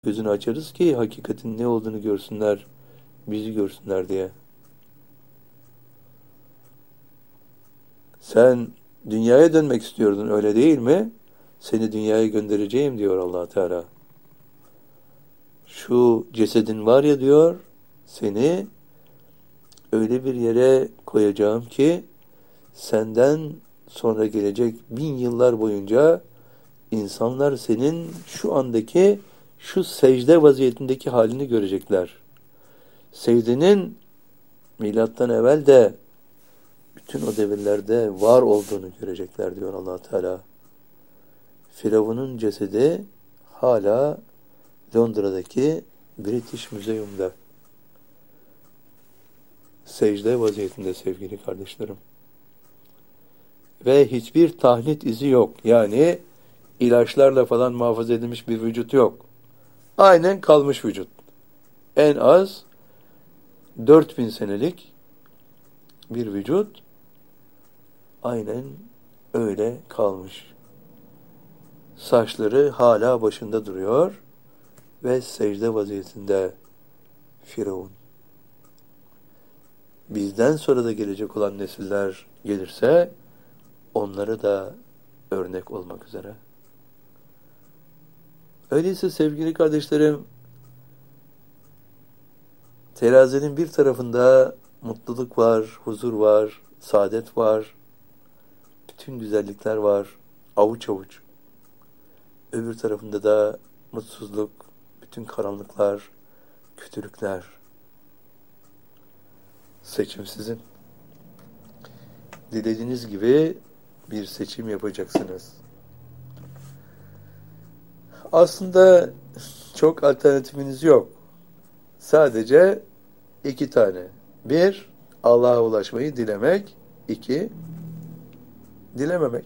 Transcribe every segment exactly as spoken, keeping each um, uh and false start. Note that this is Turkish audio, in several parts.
gözünü açarız ki hakikatin ne olduğunu görsünler, bizi görsünler diye. Sen dünyaya dönmek istiyordun, öyle değil mi? Seni dünyaya göndereceğim diyor Allah Teala. Şu cesedin var ya diyor, seni öyle bir yere koyacağım ki senden sonra gelecek bin yıllar boyunca insanlar senin şu andaki şu secde vaziyetindeki halini görecekler. Secdenin milattan evvel de bütün o devirlerde var olduğunu görecekler diyor Allah Teala. Firavun'un cesedi hala Londra'daki British Museum'da secde vaziyetinde sevgili kardeşlerim. Ve hiçbir tahnit izi yok. Yani ilaçlarla falan muhafaza edilmiş bir vücut yok. Aynen kalmış vücut. En az dört bin senelik bir vücut aynen öyle kalmış. Saçları hala başında duruyor ve secde vaziyetinde Firavun. Bizden sonra da gelecek olan nesiller gelirse onlara da örnek olmak üzere. Öyleyse sevgili kardeşlerim, terazinin bir tarafında mutluluk var, huzur var, saadet var, bütün güzellikler var, avuç avuç. Öbür tarafında da mutsuzluk, bütün karanlıklar, kötülükler. Seçim sizin. Dilediğiniz gibi bir seçim yapacaksınız. Aslında çok alternatifiniz yok. Sadece iki tane. Bir, Allah'a ulaşmayı dilemek. İki, dilememek.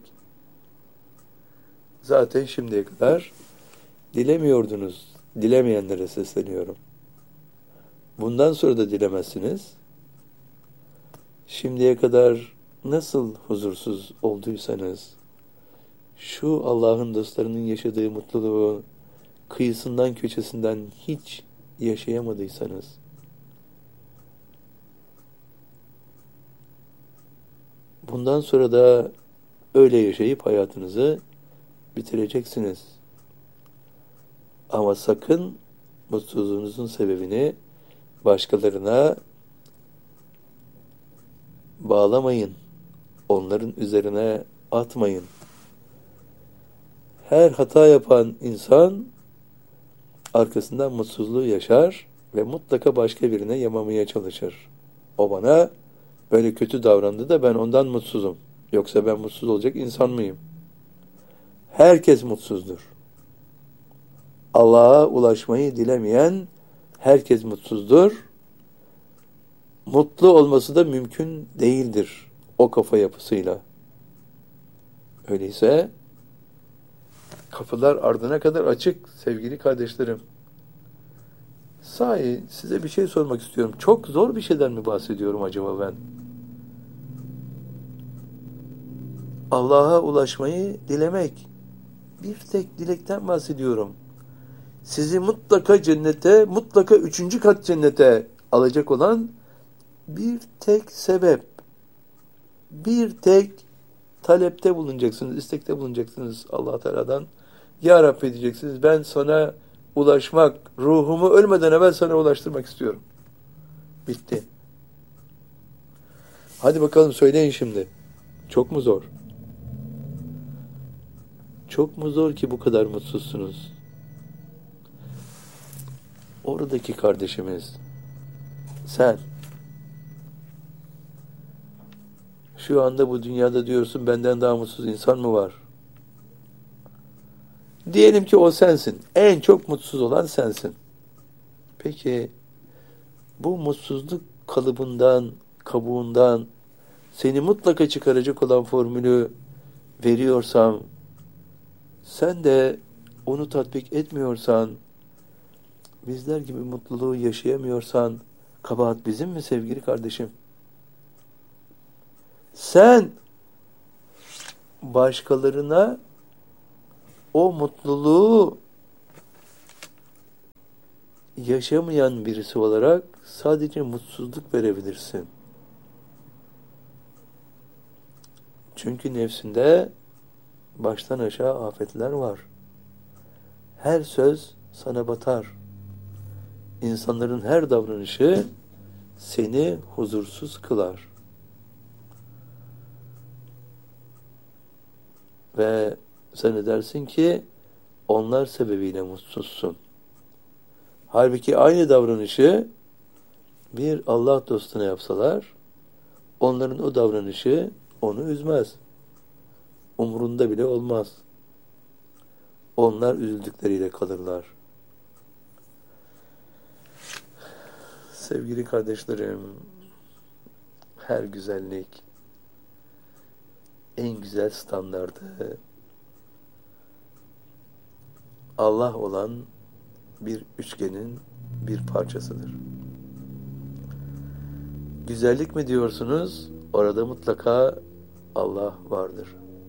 Zaten şimdiye kadar dilemiyordunuz. Dilemeyenlere sesleniyorum. Bundan sonra da dilemezsiniz. Şimdiye kadar nasıl huzursuz olduysanız, şu Allah'ın dostlarının yaşadığı mutluluğu kıyısından köşesinden hiç yaşayamadıysanız, bundan sonra da öyle yaşayıp hayatınızı bitireceksiniz. Ama sakın mutsuzluğunuzun sebebini başkalarına bağlamayın. Onların üzerine atmayın. Her hata yapan insan arkasından mutsuzluğu yaşar ve mutlaka başka birine yamamaya çalışır. O bana böyle kötü davrandı da ben ondan mutsuzum. Yoksa ben mutsuz olacak insan mıyım? Herkes mutsuzdur. Allah'a ulaşmayı dilemeyen herkes mutsuzdur. Mutlu olması da mümkün değildir o kafa yapısıyla. Öyleyse kapılar ardına kadar açık sevgili kardeşlerim. Sahi size bir şey sormak istiyorum. Çok zor bir şeyden mi bahsediyorum acaba ben? Allah'a ulaşmayı dilemek. Bir tek dilekten bahsediyorum. Sizi mutlaka cennete, mutlaka üçüncü kat cennete alacak olan bir tek sebep. Bir tek talepte bulunacaksınız, istekte bulunacaksınız Allah Teala'dan. Ya Rabbi diyeceksiniz, ben sana ulaşmak, ruhumu ölmeden evvel sana ulaştırmak istiyorum. Bitti. Hadi bakalım söyleyin şimdi. Çok mu zor? Çok mu zor ki bu kadar mutsuzsunuz? Oradaki kardeşimiz, sen şu anda bu dünyada diyorsun benden daha mutsuz insan mı var? Diyelim ki o sensin. En çok mutsuz olan sensin. Peki bu mutsuzluk kalıbından, kabuğundan seni mutlaka çıkaracak olan formülü veriyorsam, sen de onu tatbik etmiyorsan, bizler gibi mutluluğu yaşayamıyorsan, kabahat bizim mi sevgili kardeşim? Sen başkalarına o mutluluğu yaşamayan birisi olarak sadece mutsuzluk verebilirsin. Çünkü nefsinde baştan aşağı afetler var. Her söz sana batar. İnsanların her davranışı seni huzursuz kılar. Ve sen dersin ki onlar sebebiyle mutsuzsun. Halbuki aynı davranışı bir Allah dostuna yapsalar, onların o davranışı onu üzmez. Umrunda bile olmaz. Onlar üzüldükleriyle kalırlar. Sevgili kardeşlerim, her güzellik en güzel standardı Allah olan bir üçgenin bir parçasıdır. Güzellik mi diyorsunuz? Orada mutlaka Allah vardır.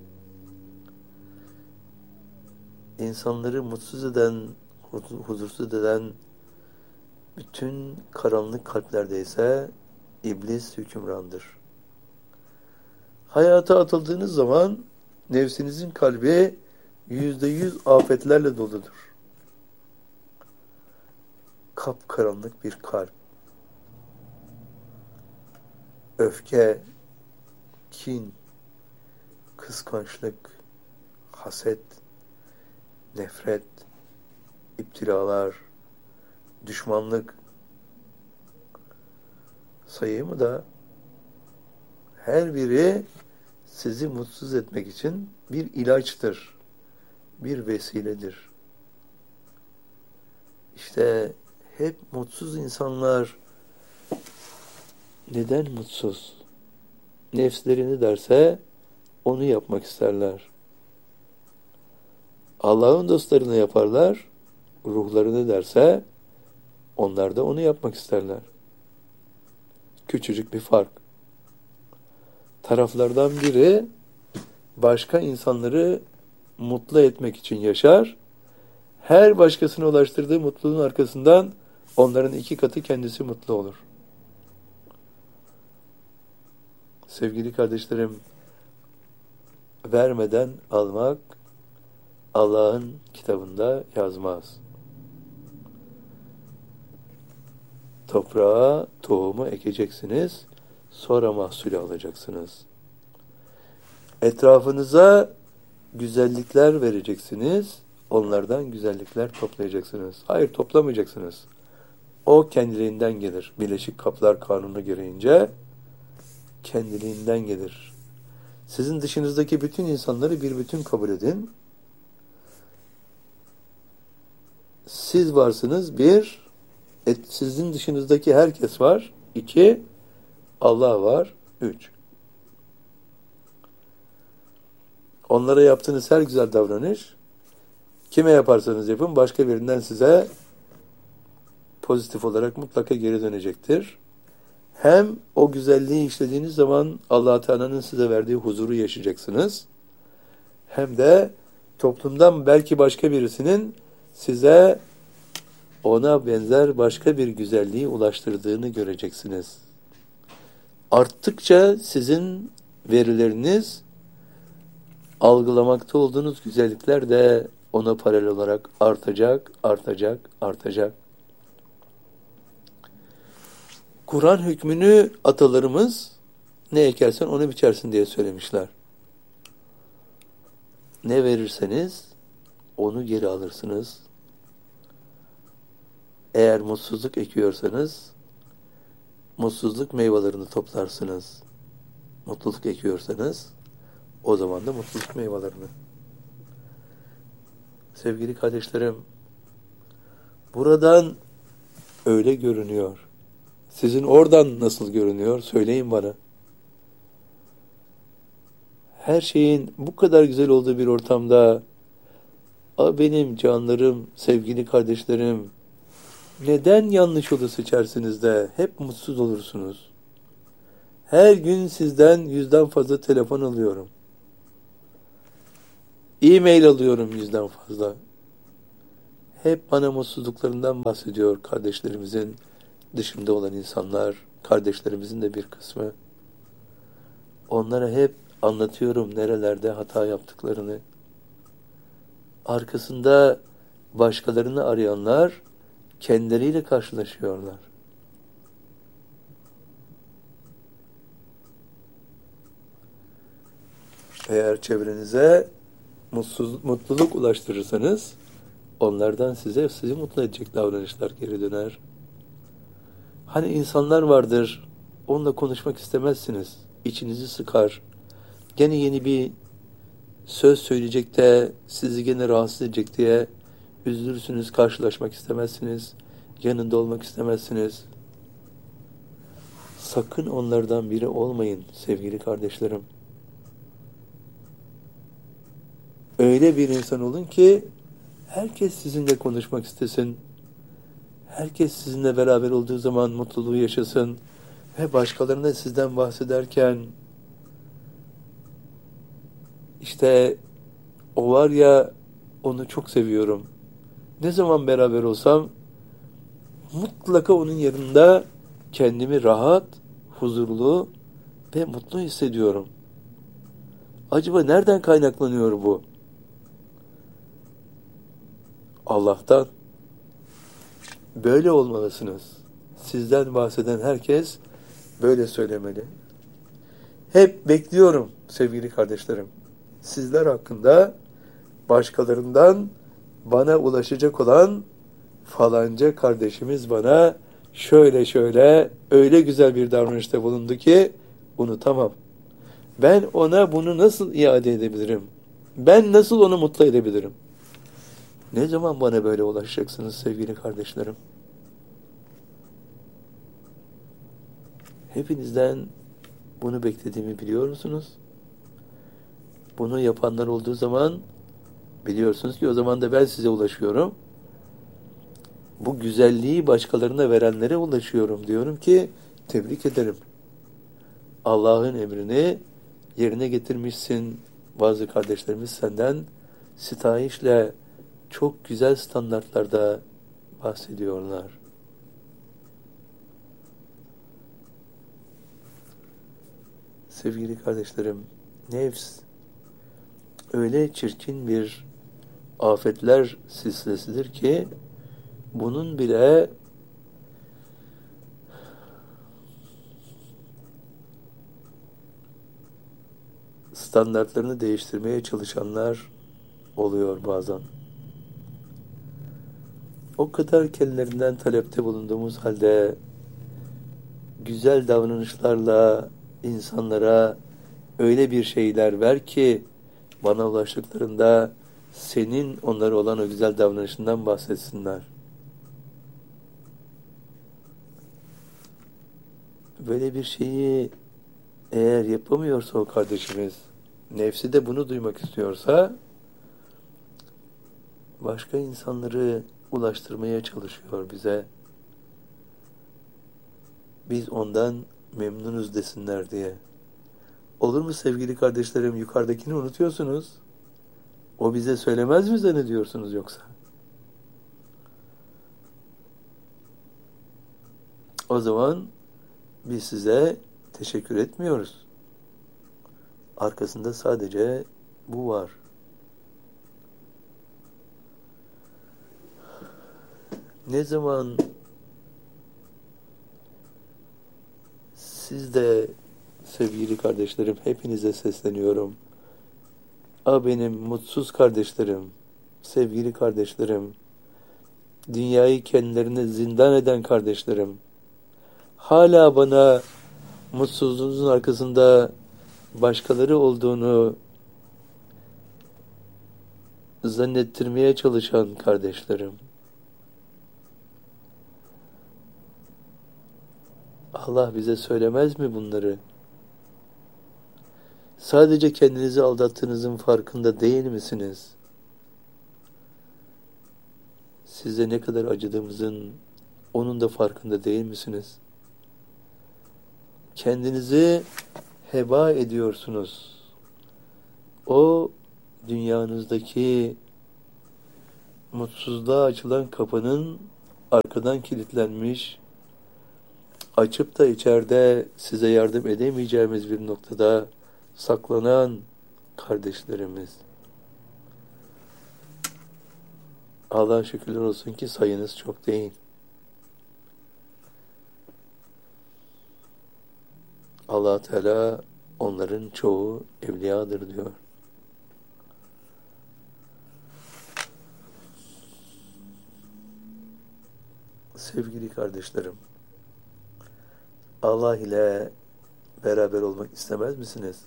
İnsanları mutsuz eden, huzursuz eden bütün karanlık kalplerde ise iblis hükümrandır. Hayata atıldığınız zaman nefsinizin kalbi yüzde yüz afetlerle doludur. Kapkaranlık bir kalp. Öfke, kin, kıskançlık, haset, nefret, iptilalar, düşmanlık, sayımı da her biri sizi mutsuz etmek için bir ilaçtır, bir vesiledir. İşte hep mutsuz insanlar neden mutsuz? Nefslerini derse onu yapmak isterler. Allah'ın dostlarını yaparlar, ruhlarını derse onlar da onu yapmak isterler. Küçücük bir fark. Taraflardan biri başka insanları mutlu etmek için yaşar. Her başkasına ulaştırdığı mutluluğun arkasından onların iki katı kendisi mutlu olur. Sevgili kardeşlerim, vermeden almak Allah'ın kitabında yazmaz. Toprağa tohumu ekeceksiniz, sonra mahsulü alacaksınız. Etrafınıza güzellikler vereceksiniz, onlardan güzellikler toplayacaksınız. Hayır, toplamayacaksınız. O kendiliğinden gelir. Birleşik Kaplar Kanunu gereğince kendiliğinden gelir. Sizin dışınızdaki bütün insanları bir bütün kabul edin. Siz varsınız, bir, et, sizin dışınızdaki herkes var, iki, Allah var, üç. Onlara yaptığınız her güzel davranış, kime yaparsanız yapın, başka birinden size pozitif olarak mutlaka geri dönecektir. Hem o güzelliği işlediğiniz zaman Allah Teala'nın size verdiği huzuru yaşayacaksınız. Hem de toplumdan belki başka birisinin size ona benzer başka bir güzelliği ulaştırdığını göreceksiniz. Arttıkça sizin verileriniz, algılamakta olduğunuz güzellikler de ona paralel olarak artacak, artacak, artacak. Kur'an hükmünü atalarımız ne ekersen onu biçersin diye söylemişler. Ne verirseniz onu geri alırsınız. Eğer mutsuzluk ekiyorsanız mutsuzluk meyvelerini toplarsınız. Mutluluk ekiyorsanız o zaman da mutluluk meyvelerini. Sevgili kardeşlerim, buradan öyle görünüyor. Sizin oradan nasıl görünüyor? Söyleyin bana. Her şeyin bu kadar güzel olduğu bir ortamda benim canlarım, sevgili kardeşlerim, neden yanlış yolu seçersiniz de hep mutsuz olursunuz? Her gün sizden yüzden fazla telefon alıyorum. E-mail alıyorum yüzden fazla. hep bana mutsuzluklarından bahsediyor kardeşlerimizin dışında olan insanlar, kardeşlerimizin de bir kısmı. Onlara hep anlatıyorum nerelerde hata yaptıklarını. Arkasında başkalarını arayanlar kendileriyle karşılaşıyorlar. Eğer çevrenize mutsuz, mutluluk ulaştırırsanız onlardan size sizi mutlu edecek davranışlar geri döner. Hani insanlar vardır, onunla konuşmak istemezsiniz, içinizi sıkar. Gene yeni bir söz söyleyecek de sizi gene rahatsız edecek diye üzülürsünüz, karşılaşmak istemezsiniz, yanında olmak istemezsiniz. Sakın onlardan biri olmayın sevgili kardeşlerim. Öyle bir insan olun ki herkes sizinle konuşmak istesin. Herkes sizinle beraber olduğu zaman mutluluğu yaşasın. Ve başkalarına sizden bahsederken işte o var ya, onu çok seviyorum. Ne zaman beraber olsam mutlaka onun yanında kendimi rahat, huzurlu ve mutlu hissediyorum. Acaba nereden kaynaklanıyor bu? Allah'tan. Böyle olmalısınız. Sizden bahseden herkes böyle söylemeli. Hep bekliyorum sevgili kardeşlerim. Sizler hakkında başkalarından bana ulaşacak olan falanca kardeşimiz bana şöyle şöyle öyle güzel bir davranışta bulundu ki unutamam. Ben ona bunu nasıl iade edebilirim? Ben nasıl onu mutlu edebilirim? Ne zaman bana böyle ulaşacaksınız sevgili kardeşlerim? Hepinizden bunu beklediğimi biliyor musunuz? Bunu yapanlar olduğu zaman biliyorsunuz ki o zaman da ben size ulaşıyorum. Bu güzelliği başkalarına verenlere ulaşıyorum. Diyorum ki tebrik ederim. Allah'ın emrini yerine getirmişsin. Bazı kardeşlerimiz senden sitayişle çok güzel standartlarda bahsediyorlar. Sevgili kardeşlerim, nefs öyle çirkin bir afetler silsilesidir ki bunun bile standartlarını değiştirmeye çalışanlar oluyor bazen. O kadar kendilerinden talepte bulunduğumuz halde güzel davranışlarla insanlara öyle bir şeyler ver ki bana ulaştıklarında senin onlara olan o güzel davranışından bahsetsinler. Böyle bir şeyi eğer yapamıyorsa o kardeşimiz, nefsi de bunu duymak istiyorsa başka insanları ulaştırmaya çalışıyor bize. Biz ondan memnunuz desinler diye. Olur mu sevgili kardeşlerim, yukarıdakini unutuyorsunuz? O bize söylemez mi zannediyorsunuz yoksa? O zaman biz size teşekkür etmiyoruz. Arkasında sadece bu var. Ne zaman siz de sevgili kardeşlerim, hepinize sesleniyorum. A benim mutsuz kardeşlerim, sevgili kardeşlerim, dünyayı kendilerine zindan eden kardeşlerim, hala bana mutsuzluğunuzun arkasında başkaları olduğunu zannettirmeye çalışan kardeşlerim. Allah bize söylemez mi bunları? Sadece kendinizi aldattığınızın farkında değil misiniz? Size ne kadar acıdığımızın onun da farkında değil misiniz? Kendinizi heba ediyorsunuz. O dünyanızdaki mutsuzluğa açılan kapının arkadan kilitlenmiş, açıp da içeride size yardım edemeyeceğimiz bir noktada saklanan kardeşlerimiz. Allah'a şükürler olsun ki sayınız çok değil. Allah Teala onların çoğu evliyadır diyor. Sevgili kardeşlerim, Allah ile beraber olmak istemez misiniz?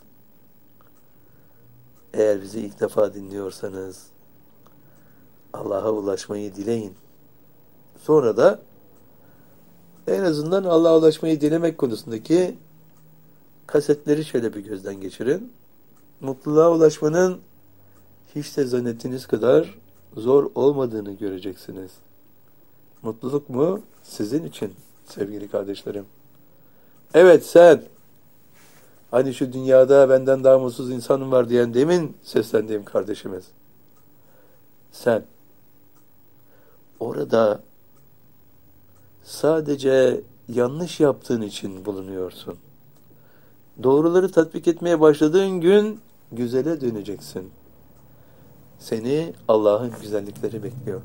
Eğer bizi ilk defa dinliyorsanız Allah'a ulaşmayı dileyin. Sonra da en azından Allah'a ulaşmayı dilemek konusundaki kasetleri şöyle bir gözden geçirin. Mutluluğa ulaşmanın hiç de zannettiğiniz kadar zor olmadığını göreceksiniz. Mutluluk mu? Sizin için sevgili kardeşlerim. Evet sen, hani şu dünyada benden daha mutsuz insanım var diyen demin seslendiğim kardeşimiz. Sen, orada sadece yanlış yaptığın için bulunuyorsun. Doğruları tatbik etmeye başladığın gün güzele döneceksin. Seni Allah'ın güzellikleri bekliyor.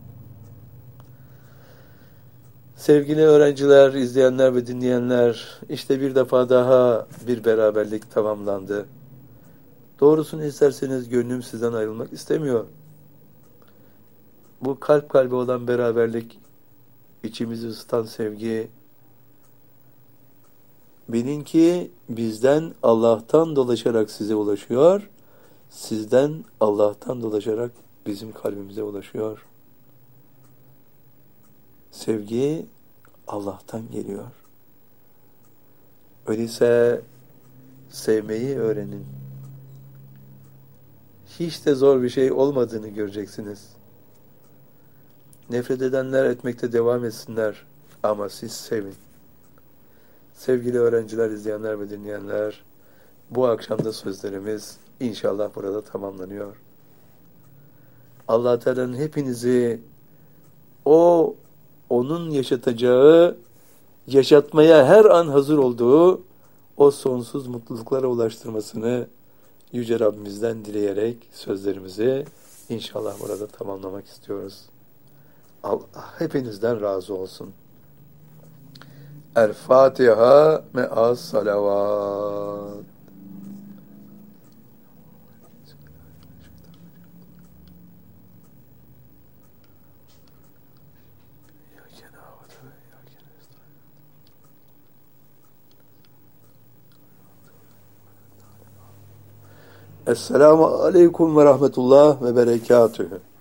Sevgili öğrenciler, izleyenler ve dinleyenler, işte bir defa daha bir beraberlik tamamlandı. Doğrusunu isterseniz gönlüm sizden ayrılmak istemiyor. Bu kalp kalbe olan beraberlik, içimizi ısıtan sevgi, bilin ki bizden Allah'tan dolaşarak size ulaşıyor, sizden Allah'tan dolaşarak bizim kalbimize ulaşıyor. Sevgi Allah'tan geliyor. Öyleyse sevmeyi öğrenin. Hiç de zor bir şey olmadığını göreceksiniz. Nefret edenler etmekte devam etsinler ama siz sevin. Sevgili öğrenciler, izleyenler ve dinleyenler, bu akşamda sözlerimiz inşallah burada tamamlanıyor. Allah Teala'nın hepinizi o onun yaşatacağı, yaşatmaya her an hazır olduğu o sonsuz mutluluklara ulaştırmasını Yüce Rabbimizden dileyerek sözlerimizi inşallah burada tamamlamak istiyoruz. Allah hepinizden razı olsun. El Fatiha me'as salavat. Esselamu aleyküm ve rahmetullah ve berekatühü.